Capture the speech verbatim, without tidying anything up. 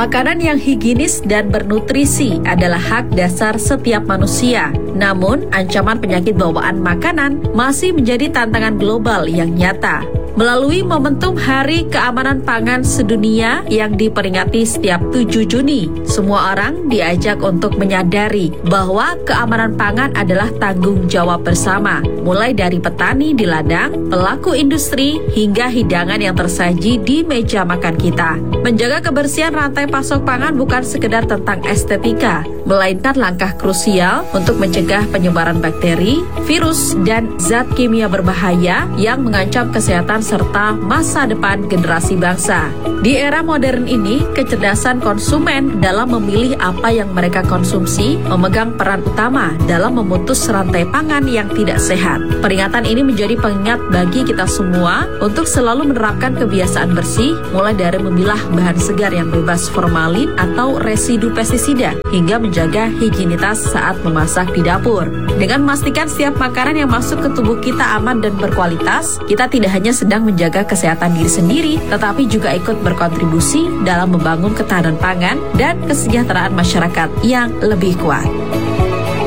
Makanan yang higienis dan bernutrisi adalah hak dasar setiap manusia. Namun, ancaman penyakit bawaan makanan masih menjadi tantangan global yang nyata. Melalui momentum Hari Keamanan Pangan Sedunia yang diperingati setiap tujuh Juni, semua orang diajak untuk menyadari bahwa keamanan pangan adalah tanggung jawab bersama, mulai dari petani di ladang, pelaku industri, hingga hidangan yang tersaji di meja makan kita. Menjaga kebersihan rantai pasok pangan bukan sekedar tentang estetika, melainkan langkah krusial untuk mencegah penyebaran bakteri, virus, dan zat kimia berbahaya yang mengancam kesehatan serta masa depan generasi bangsa. Di era modern ini, kecerdasan konsumen dalam memilih apa yang mereka konsumsi memegang peran utama dalam memutus rantai pangan yang tidak sehat. Peringatan ini menjadi pengingat bagi kita semua untuk selalu menerapkan kebiasaan bersih, mulai dari memilah bahan segar yang bebas formalin atau residu pestisida, hingga menjaga higienitas saat memasak di dapur. Dengan memastikan setiap makanan yang masuk ke tubuh kita aman dan berkualitas, kita tidak hanya sedang menjaga kesehatan diri sendiri, tetapi juga ikut berkontribusi dalam membangun ketahanan pangan dan kesejahteraan masyarakat yang lebih kuat.